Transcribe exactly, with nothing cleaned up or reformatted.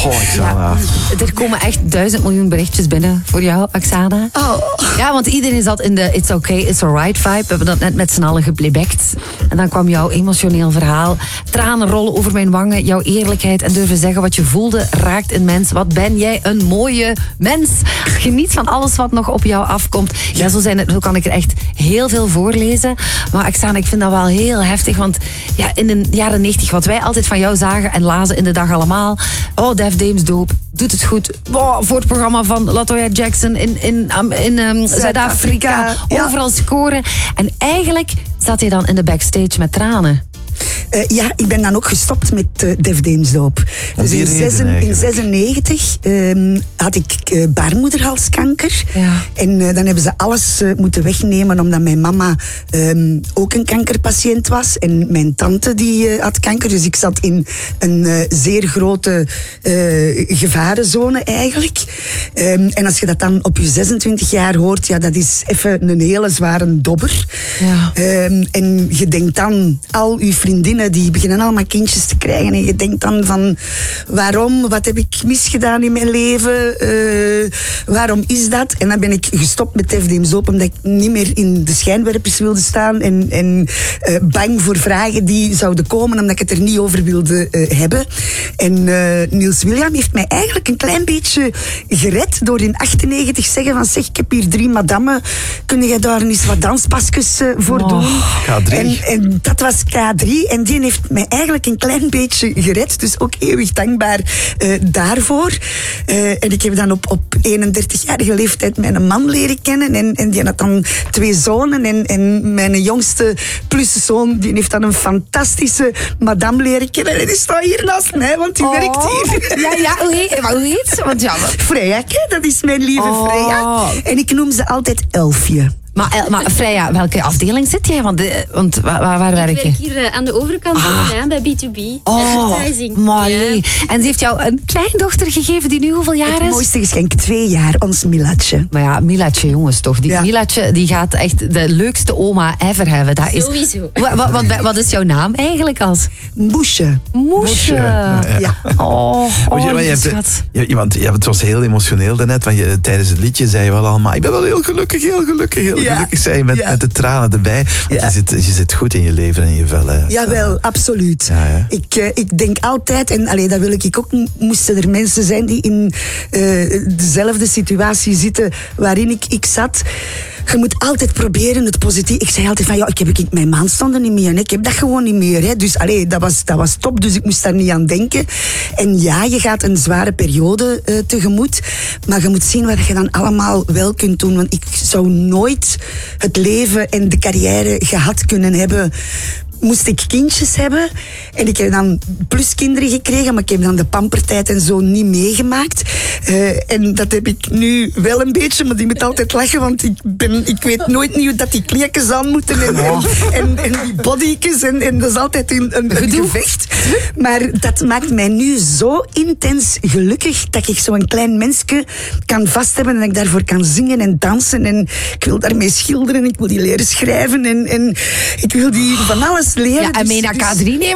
Goh, Oksana. Ja, er komen echt duizend miljoen berichtjes binnen voor jou, Oksana. Oh. Ja, want iedereen zat in de it's okay, it's alright vibe. We hebben dat net met z'n allen geplebekt. En dan kwam jouw emotioneel verhaal. Tranen rollen over mijn wangen. Jouw eerlijkheid en durven zeggen wat je voelde raakt een mens. Wat ben jij een mooie mens. Geniet van alles wat nog op jou afkomt. Ja, zo, zijn het, zo kan ik er echt heel veel voorlezen. Maar Oksana, ik vind dat wel heel heftig. Want ja, in de jaren negentig, wat wij altijd van jou zagen en lazen in de dag allemaal. Oh, Def Damesdoop doet het goed. Oh, voor het programma van LaToya Jackson in, in, in um, Zuid-Afrika. Ja. Overal scoren. En eigenlijk zat hij dan in de backstage met tranen. Uh, ja, ik ben dan ook gestopt met uh, Def Damesdoop. Dus in, zessen, in zesennegentig um, had ik uh, baarmoederhalskanker. Ja. En uh, dan hebben ze alles uh, moeten wegnemen omdat mijn mama um, ook een kankerpatiënt was. En mijn tante die uh, had kanker. Dus ik zat in een uh, zeer grote uh, gevarenzone eigenlijk. Um, en als je dat dan op je zesentwintig jaar hoort, ja, dat is even een hele zware dobber. Ja. Um, en je denkt dan, al je vriendinnen die beginnen allemaal kindjes te krijgen. En je denkt dan van, waarom? Wat heb ik misgedaan in mijn leven? Uh, waarom is dat? En dan ben ik gestopt met Def Damesdoop omdat ik niet meer in de schijnwerpers wilde staan. En, en uh, bang voor vragen die zouden komen omdat ik het er niet over wilde uh, hebben. En uh, Niels William heeft mij eigenlijk een klein beetje gered door in achtennegentig te zeggen van, zeg, ik heb hier drie madammen. Kun jij daar eens wat danspasjes uh, voor oh, doen? K drie. En, en dat was K drie. En die heeft mij eigenlijk een klein beetje gered. Dus ook eeuwig dankbaar uh, daarvoor. Uh, en ik heb dan op, op eenendertigjarige leeftijd mijn man leren kennen. En, en die had dan twee zonen. En, en mijn jongste pluszoon, die heeft dan een fantastische madame leren kennen. En die staat hier naast mij, want die oh. werkt hier. Ja, ja, hoe heet, hoe heet ze? Want ja, maar... Freya, dat is mijn lieve oh. Freya. En ik noem ze altijd Elfje. Maar, maar Freya, welke afdeling zit jij? Want, de, want waar, waar, waar werk je? Ik werk hier uh, aan de overkant ah. ja, bij B twee B. Oh, advertising. mooi. Ja. En ze heeft jou een kleindochter gegeven die nu hoeveel jaar is? Het mooiste geschenk, twee jaar, ons Milatje. Maar ja, Milatje, jongens, toch? Die ja. Milatje die gaat echt de leukste oma ever hebben. Dat is... Sowieso. Wat, wat, wat, wat is jouw naam eigenlijk als? Moesje. Moesje. Ja. Ja. Oh, oh je, je, hebt, schat. je, want, ja, het was heel emotioneel daarnet. Want je, tijdens het liedje zei je wel allemaal, ik ben wel heel gelukkig, heel gelukkig, heel ja. gelukkig. Zei je met, ja. met de tranen erbij. Want ja. je, zit, je zit goed in je leven en in je vel. Hè. Jawel, absoluut. Ja, ja. Ik, uh, ik denk altijd, en allee, dat wil ik ook, moesten er mensen zijn die in uh, dezelfde situatie zitten waarin ik, ik zat. Je moet altijd proberen het positief. Ik zei altijd van, ja, ik heb ik, mijn maandstanden niet meer. Hè. Ik heb dat gewoon niet meer. Hè. Dus allee, dat, was, dat was top, dus ik moest daar niet aan denken. En ja, je gaat een zware periode uh, tegemoet. Maar je moet zien wat je dan allemaal wel kunt doen. Want ik zou nooit het leven en de carrière gehad kunnen hebben, moest ik kindjes hebben. En ik heb dan pluskinderen gekregen, maar ik heb dan de pampertijd en zo niet meegemaakt. Uh, en dat heb ik nu wel een beetje, maar die moet altijd lachen, want ik, ben, ik weet nooit niet hoe dat die kleertjes aan moeten en, en, en, en die body'tjes en, en dat is altijd een, een, een gevecht. Maar dat maakt mij nu zo intens gelukkig dat ik zo'n klein mensje kan vasthebben en dat ik daarvoor kan zingen en dansen en ik wil daarmee schilderen, ik wil die leren schrijven en, en ik wil die van alles leren. Ja, en mee naar K drie nemen.